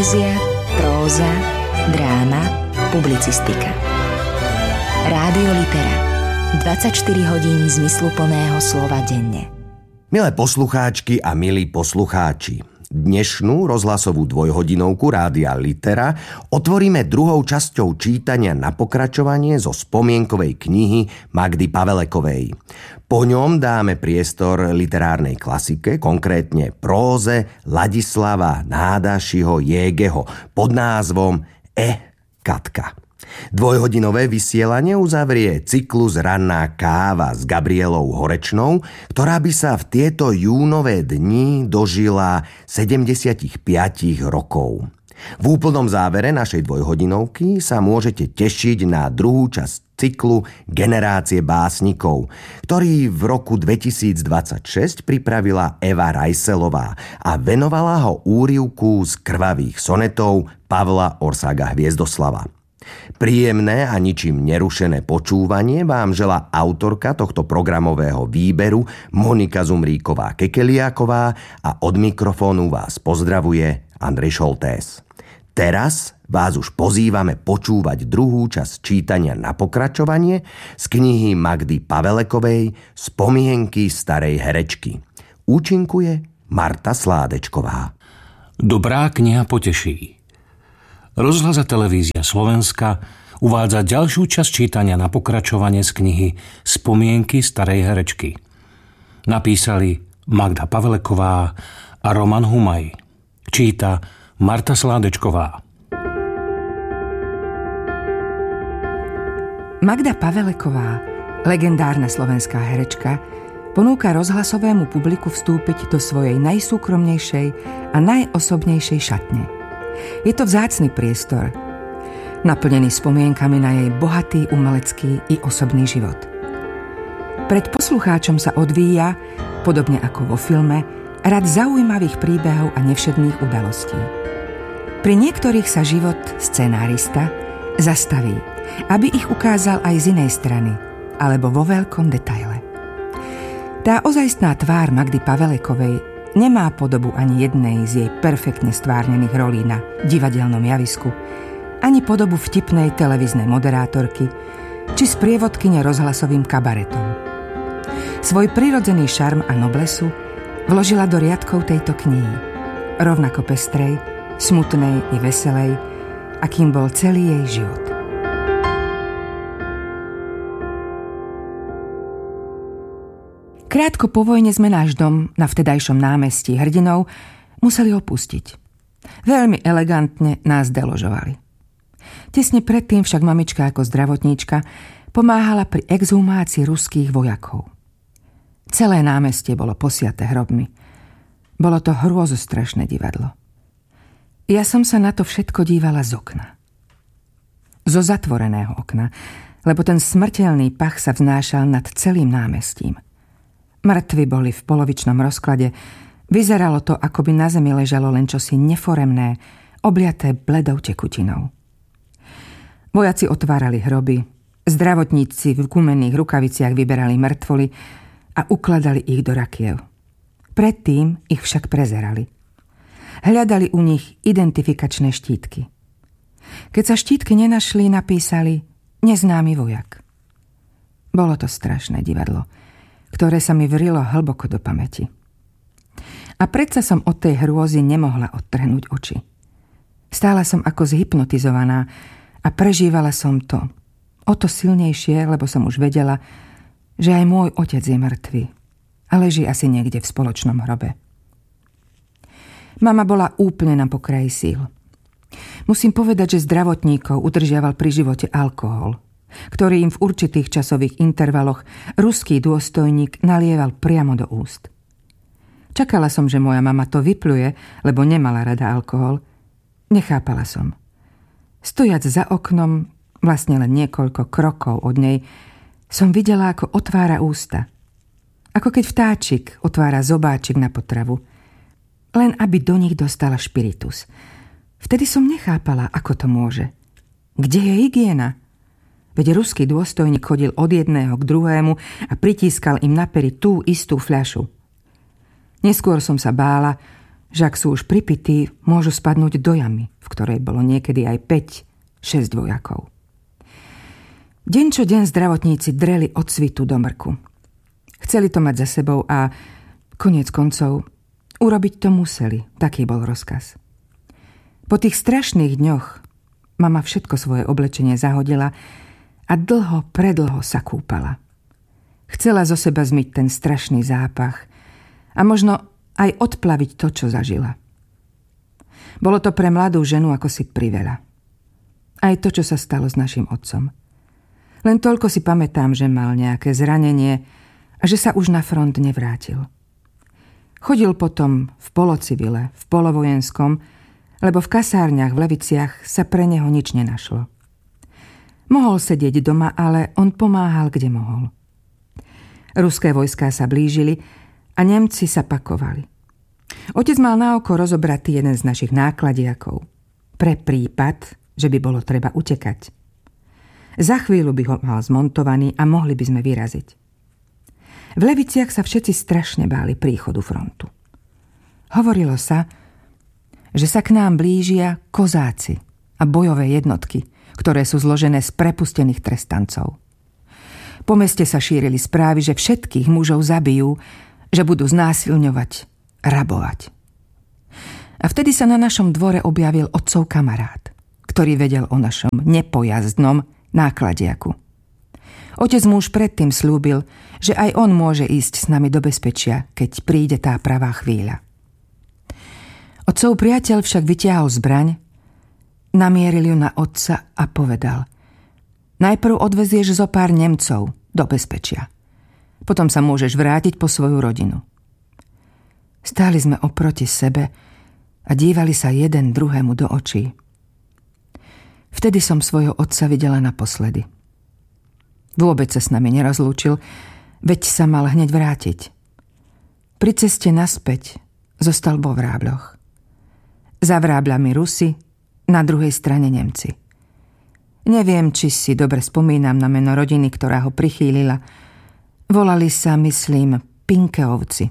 Poézia, próza, dráma, publicistika. Rádio Litera. 24 hodín zmysluplného slova denne. Milé poslucháčky a milí poslucháči, dnešnú rozhlasovú dvojhodinovku Rádia Litera otvoríme druhou časťou čítania na pokračovanie zo spomienkovej knihy Magdy Pavelekovej. Po ňom dáme priestor literárnej klasike, konkrétne próze Ladislava Nádašiho Jégeho pod názvom Katka. Dvojhodinové vysielanie uzavrie cyklus Ranná káva s Gabrielou Horečnou, ktorá by sa v tieto júnové dni dožila 75 rokov. V úplnom závere našej dvojhodinovky sa môžete tešiť na druhú časť cyklu Generácie básnikov, ktorý v roku 2026 pripravila Eva Rajselová a venovala ho úryvku z krvavých sonetov Pavla Orsága Hviezdoslava. Príjemné a ničím nerušené počúvanie vám želá autorka tohto programového výberu Monika Zumríková-Kekeliáková a od mikrofónu vás pozdravuje Andrej Šoltés. Teraz vás už pozývame počúvať druhú časť čítania na pokračovanie z knihy Magdy Pavelekovej Spomienky starej herečky. Účinkuje Marta Sládečková. Dobrá kniha poteší. Rozhlas a televízia Slovenska uvádza ďalšiu časť čítania na pokračovanie z knihy Spomienky starej herečky. Napísali Magda Paveleková a Roman Humaj. Číta Marta Sládečková. Magda Paveleková, legendárna slovenská herečka, ponúka rozhlasovému publiku vstúpiť do svojej najsúkromnejšej a najosobnejšej šatne. Je to vzácny priestor, naplnený spomienkami na jej bohatý umelecký i osobný život. Pred poslucháčom sa odvíja, podobne ako vo filme, rad zaujímavých príbehov a nevšedných udalostí. Pri niektorých sa život scenárista zastaví, aby ich ukázal aj z inej strany, alebo vo veľkom detaile. Tá ozajstná tvár Magdy Pavelekovej nemá podobu ani jednej z jej perfektne stvárnených rolí na divadelnom javisku, ani podobu vtipnej televíznej moderátorky, či sprievodkyne rozhlasovým kabaretom. Svoj prirodzený šarm a noblesu vložila do riadkov tejto knihy, rovnako pestrej, smutnej i veselej, akým bol celý jej život. Krátko po vojne sme náš dom na vtedajšom námestí Hrdinov museli opustiť. Veľmi elegantne nás deložovali. Tesne predtým však mamička ako zdravotníčka pomáhala pri exhumácii ruských vojakov. Celé námestie bolo posiaté hrobmi. Bolo to hrôzostrašné divadlo. Ja som sa na to všetko dívala z okna. Zo zatvoreného okna, lebo ten smrteľný pach sa vznášal nad celým námestím. Mŕtvi boli v polovičnom rozklade. Vyzeralo to, ako by na zemi ležalo len čosi neforemné, obliaté bledou tekutinou. Vojaci otvárali hroby, zdravotníci v gumených rukaviciach vyberali mŕtvoly a ukladali ich do rakiev. Predtým ich však prezerali. Hľadali u nich identifikačné štítky. Keď sa štítky nenašli, napísali neznámy vojak. Bolo to strašné divadlo, ktoré sa mi vrilo hlboko do pamäti. A predsa som od tej hrôzy nemohla odtrhnúť oči. Stála som ako zhypnotizovaná a prežívala som to. O to silnejšie, lebo som už vedela, že aj môj otec je mŕtvy a leží asi niekde v spoločnom hrobe. Mama bola úplne na pokraji síl. Musím povedať, že zdravotníkov udržiaval pri živote alkohol, ktorý im v určitých časových intervaloch ruský dôstojník nalieval priamo do úst. Čakala som, že moja mama to vypluje, lebo nemala rada alkohol. Nechápala som. Stojac za oknom, vlastne len niekoľko krokov od nej, som videla, ako otvára ústa. Ako keď vtáčik otvára zobáčik na potravu. Len aby do nich dostala špiritus. Vtedy som nechápala, ako to môže. Kde je hygiena? Veď ruský dôstojník chodil od jedného k druhému a pritískal im na pery tú istú fľašu. Neskôr som sa bála, že ak sú už pripití, môžu spadnúť do jamy, v ktorej bolo niekedy aj 5-6 vojakov. Deň čo deň zdravotníci dreli od svitu do mrku. Chceli to mať za sebou a koniec koncov urobiť to museli, taký bol rozkaz. Po tých strašných dňoch mama všetko svoje oblečenie zahodila a predlho sa kúpala. Chcela zo seba zmyť ten strašný zápach a možno aj odplaviť to, čo zažila. Bolo to pre mladú ženu ako si priveľa. Aj to, čo sa stalo s našim otcom. Len toľko si pamätám, že mal nejaké zranenie a že sa už na front nevrátil. Chodil potom v polocivile, v polovojenskom, lebo v kasárniach v Leviciach sa pre neho nič nenašlo. Mohol sedieť doma, ale on pomáhal, kde mohol. Ruské vojská sa blížili a Nemci sa pakovali. Otec mal na oko rozobratý jeden z našich nákladiakov. Pre prípad, že by bolo treba utekať. Za chvíľu by ho mal zmontovaný a mohli by sme vyraziť. V Leviciach sa všetci strašne báli príchodu frontu. Hovorilo sa, že sa k nám blížia kozáci a bojové jednotky, ktoré sú zložené z prepustených trestancov. Po meste sa šírili správy, že všetkých mužov zabijú, že budú znásilňovať, rabovať. A vtedy sa na našom dvore objavil otcov kamarát, ktorý vedel o našom nepojazdnom nákladiaku. Otec mu už predtým slúbil, že aj on môže ísť s nami do bezpečia, keď príde tá pravá chvíľa. Otcov priateľ však vytiahol zbraň, namieril ju na otca a povedal: najprv odvezieš zo pár Nemcov do bezpečia. Potom sa môžeš vrátiť po svoju rodinu. Stáli sme oproti sebe a dívali sa jeden druhému do očí. Vtedy som svojho otca videla naposledy. Vôbec sa s nami nerozlúčil, veď sa mal hneď vrátiť. Pri ceste naspäť zostal vo Vrábloch. Za Vrábľami Rusi, na druhej strane Nemci. Neviem, či si dobre spomínam na meno rodiny, ktorá ho prichýlila. Volali sa, myslím, Pinkeovci.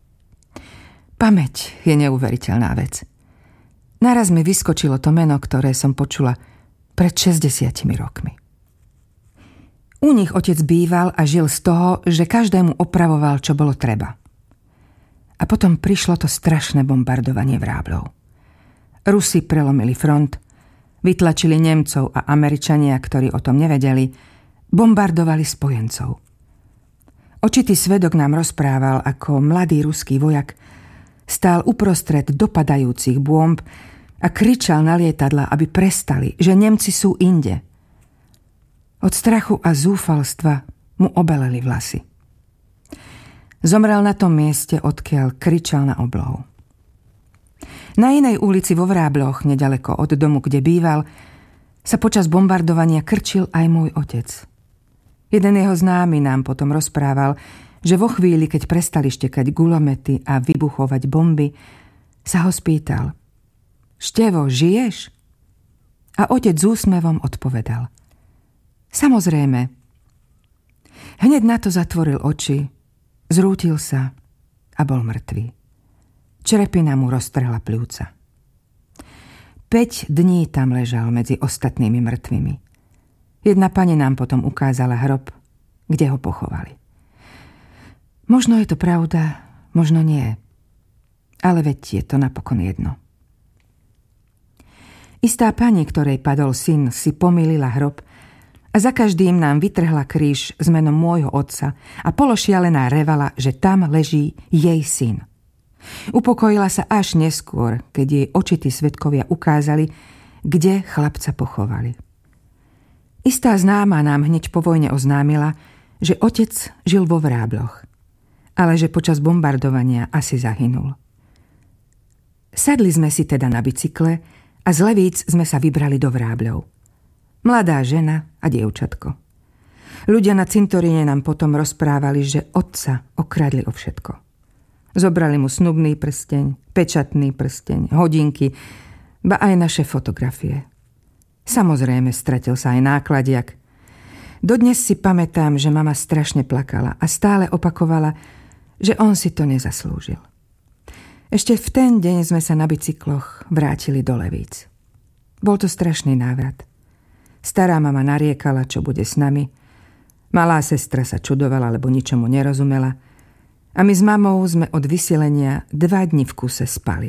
Pamäť je neuveriteľná vec. Naraz mi vyskočilo to meno, ktoré som počula pred 60 rokmi. U nich otec býval a žil z toho, že každému opravoval, čo bolo treba. A potom prišlo to strašné bombardovanie Vráblov. Rusi prelomili front, vytlačili Nemcov a Američania, ktorí o tom nevedeli, bombardovali spojencov. Očitý svedok nám rozprával, ako mladý ruský vojak stál uprostred dopadajúcich bomb a kričal na lietadlá, aby prestali, že Nemci sú inde. Od strachu a zúfalstva mu obeleli vlasy. Zomrel na tom mieste, odkiaľ kričal na oblohu. Na inej ulici vo Vrábloch, nedaleko od domu, kde býval, sa počas bombardovania krčil aj môj otec. Jeden jeho známy nám potom rozprával, že vo chvíli, keď prestali štekať gulomety a vybuchovať bomby, sa ho spýtal: Števo, žiješ? A otec s úsmevom odpovedal: Samozrejme. Hneď na to zatvoril oči, zrútil sa a bol mŕtvý. Črepina mu roztrhla pľúca. 5 dní tam ležal medzi ostatnými mŕtvými. Jedna pani nám potom ukázala hrob, kde ho pochovali. Možno je to pravda, možno nie. Ale veď je to napokon jedno. Istá pani, ktorej padol syn, si pomýlila hrob a za každým nám vytrhla kríž s menom môjho otca a pološialená revala, že tam leží jej syn. Upokojila sa až neskôr, keď jej očití svedkovia ukázali, kde chlapca pochovali. Istá známa nám hneď po vojne oznámila, že otec žil vo Vrábloch, ale že počas bombardovania asi zahynul. Sadli sme si teda na bicykle a z Levíc sme sa vybrali do Vrábľov. Mladá žena a dievčatko. Ľudia na cintoríne nám potom rozprávali, že otca okradli o všetko. Zobrali mu snubný prsteň, pečatný prsteň, hodinky, ba aj naše fotografie. Samozrejme, stratil sa aj nákladiak. Dodnes si pamätám, že mama strašne plakala a stále opakovala, že on si to nezaslúžil. Ešte v ten deň sme sa na bicykloch vrátili do Levíc. Bol to strašný návrat. Stará mama nariekala, čo bude s nami. Malá sestra sa čudovala, lebo ničomu nerozumela. A my s mamou sme od vysielenia 2 dni v kuse spali.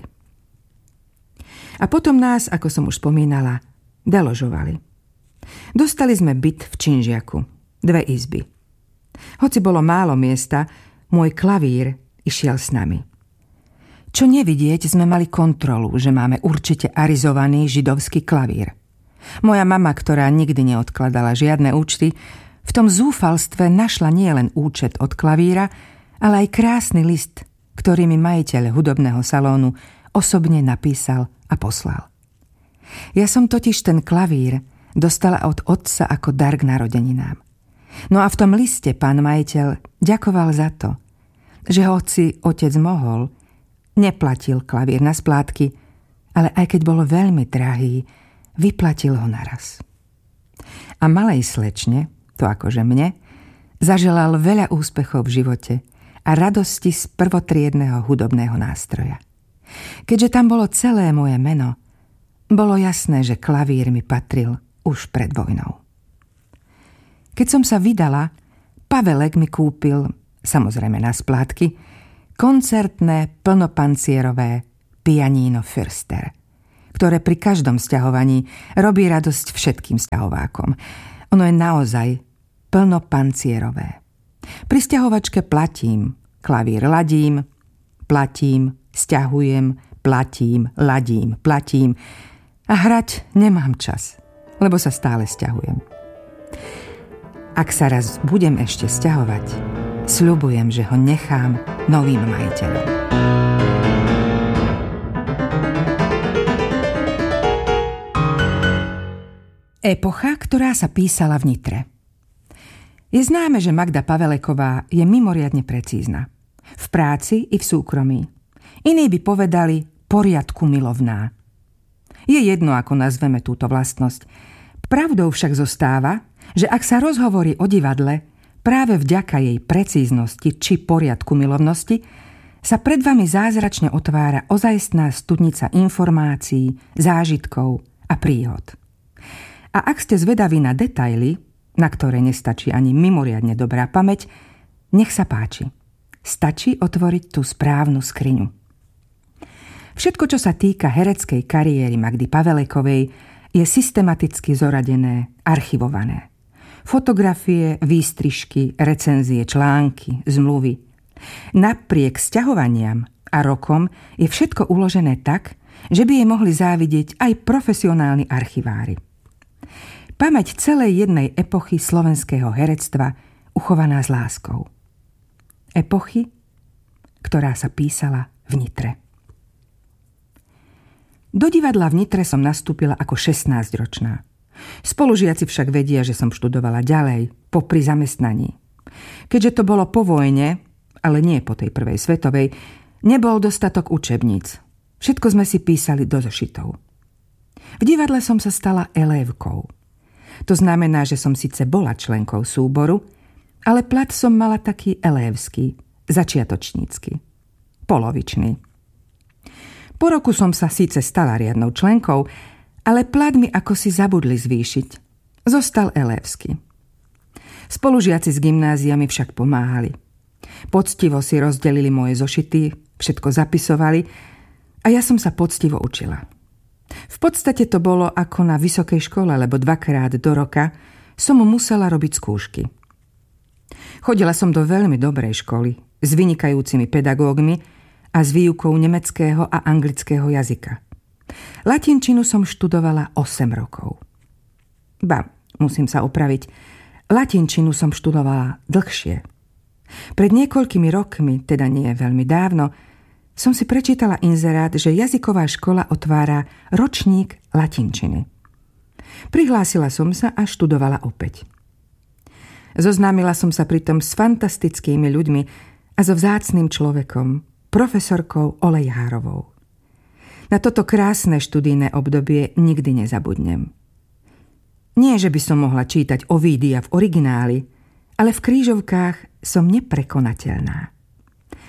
A potom nás, ako som už spomínala, deložovali. Dostali sme byt v Činžiaku, 2 izby. Hoci bolo málo miesta, môj klavír išiel s nami. Čo nevidieť, sme mali kontrolu, že máme určite arizovaný židovský klavír. Moja mama, ktorá nikdy neodkladala žiadne účty, v tom zúfalstve našla nielen účet od klavíra, ale aj krásny list, ktorý mi majiteľ hudobného salónu osobne napísal a poslal. Ja som totiž ten klavír dostala od otca ako dar k narodeninám. No a v tom liste pán majiteľ ďakoval za to, že hoci otec mohol, neplatil klavír na splátky, ale aj keď bol veľmi drahý, vyplatil ho naraz. A malej slečne, to akože mne, zaželal veľa úspechov v živote a radosti z prvotriedneho hudobného nástroja. Keďže tam bolo celé moje meno, bolo jasné, že klavír mi patril už pred vojnou. Keď som sa vydala, Pavelek mi kúpil, samozrejme na splátky, koncertné plnopancierové pianíno Fürster, ktoré pri každom sťahovaní robí radosť všetkým sťahovákom. Ono je naozaj plnopancierové. Pri sťahovačke platím, klavír ladím, platím, sťahujem, platím, ladím, platím a hrať nemám čas, lebo sa stále sťahujem. Ak sa raz budem ešte sťahovať, sľubujem, že ho nechám novým majiteľom. Epocha, ktorá sa písala v Nitre. Je známe, že Magda Paveleková je mimoriadne precízna. V práci i v súkromí. Iní by povedali poriadku milovná. Je jedno, ako nazveme túto vlastnosť. Pravdou však zostáva, že ak sa rozhovorí o divadle, práve vďaka jej precíznosti či poriadku milovnosti sa pred vami zázračne otvára ozajstná studnica informácií, zážitkov a príhod. A ak ste zvedaví na detaily, na ktoré nestačí ani mimoriadne dobrá pamäť, nech sa páči. Stačí otvoriť tú správnu skriňu. Všetko, čo sa týka hereckej kariéry Magdy Pavelekovej, je systematicky zoradené, archivované. Fotografie, výstrižky, recenzie, články, zmluvy. Napriek sťahovaniam a rokom je všetko uložené tak, že by jej mohli závidieť aj profesionálni archivári. Pamäť celej jednej epochy slovenského herectva uchovaná s láskou. Epochy, ktorá sa písala v Nitre. Do divadla v Nitre som nastúpila ako 16-ročná. Spolužiaci však vedia, že som študovala ďalej, popri zamestnaní. Keďže to bolo po vojne, ale nie po tej prvej svetovej, nebol dostatok učebníc. Všetko sme si písali do zošitov. V divadle som sa stala elévkou. To znamená, že som síce bola členkou súboru, ale plat som mala taký elévsky, začiatočnícky, polovičný. Po roku som sa síce stala riadnou členkou, ale plat mi ako si zabudli zvýšiť. Zostal elévsky. Spolužiaci s gymnáziami však pomáhali. Poctivo si rozdelili moje zošity, všetko zapisovali a ja som sa poctivo učila. V podstate to bolo ako na vysokej škole, lebo 2-krát do roka som musela robiť skúšky. Chodila som do veľmi dobrej školy s vynikajúcimi pedagógmi a s výukou nemeckého a anglického jazyka. Latinčinu som študovala 8 rokov. Musím sa opraviť, latinčinu som študovala dlhšie. Pred niekoľkými rokmi, teda nie veľmi dávno, som si prečítala inzerát, že jazyková škola otvára ročník latinčiny. Prihlásila som sa a študovala opäť. Zoznámila som sa pritom s fantastickými ľuďmi a so vzácnym človekom, profesorkou Olejhárovou. Na toto krásne študijné obdobie nikdy nezabudnem. Nie, že by som mohla čítať Ovídia v origináli, ale v krížovkách som neprekonateľná.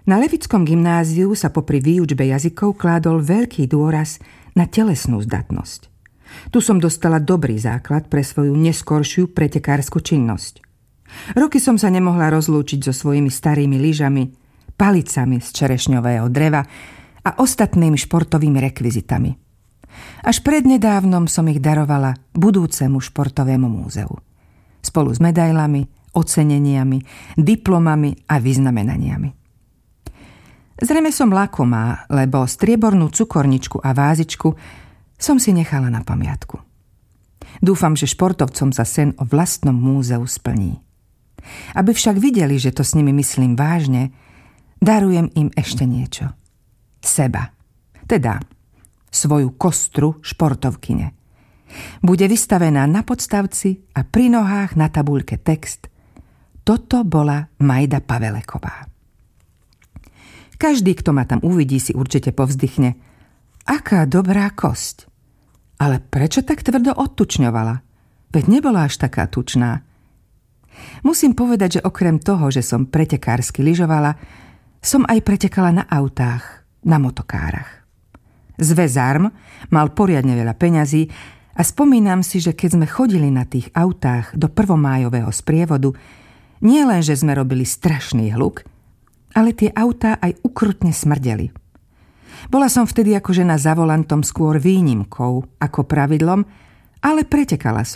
Na Levickom gymnáziu sa popri výučbe jazykov kládol veľký dôraz na telesnú zdatnosť. Tu som dostala dobrý základ pre svoju neskoršiu pretekársku činnosť. Roky som sa nemohla rozlúčiť so svojimi starými lyžami, palicami z čerešňového dreva a ostatnými športovými rekvizitami. Až prednedávnom som ich darovala budúcemu športovému múzeu. Spolu s medailami, oceneniami, diplomami a vyznamenaniami. Zrejme som lakomá, lebo striebornú cukorničku a vázičku som si nechala na pamiatku. Dúfam, že športovcom sa sen o vlastnom múzeu splní. Aby však videli, že to s nimi myslím vážne, darujem im ešte niečo. Seba. Teda svoju kostru športovkyne. Bude vystavená na podstavci a pri nohách na tabuľke text: Toto bola Majda Paveleková. Každý, kto ma tam uvidí, si určite povzdychne: Aká dobrá kosť. Ale prečo tak tvrdo odtučňovala? Veď nebola až taká tučná. Musím povedať, že okrem toho, že som pretekársky lyžovala, som aj pretekala na autách, na motokárach. Zväzarm mal poriadne veľa peňazí a spomínam si, že keď sme chodili na tých autách do prvomájového sprievodu, nie len, že sme robili strašný hluk, ale tie autá aj ukrutne smrdeli. Bola som vtedy ako žena za volantom skôr výnimkou ako pravidlom, ale pretekala som.